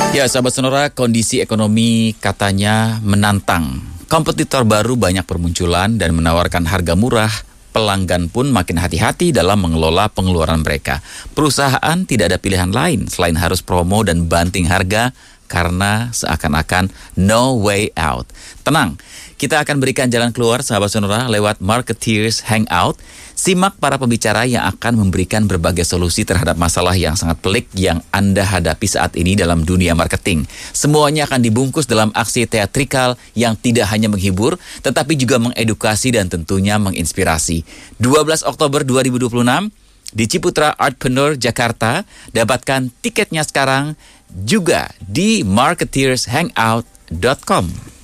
Ya, sahabat Sonora, kondisi ekonomi katanya menantang. Kompetitor baru banyak bermunculan dan menawarkan harga murah. Pelanggan pun makin hati-hati dalam mengelola pengeluaran mereka. Perusahaan tidak ada pilihan lain selain harus promo dan banting harga karena seakan-akan no way out. Tenang, kita akan berikan jalan keluar sahabat Sonora lewat Marketeers Hangout. Simak para pembicara yang akan memberikan berbagai solusi terhadap masalah yang sangat pelik yang Anda hadapi saat ini dalam dunia marketing. Semuanya akan dibungkus dalam aksi teatrikal yang tidak hanya menghibur, tetapi juga mengedukasi dan tentunya menginspirasi. 12 Oktober 2026 di Ciputra Artpreneur Jakarta. Dapatkan tiketnya sekarang juga di marketeershangout.com.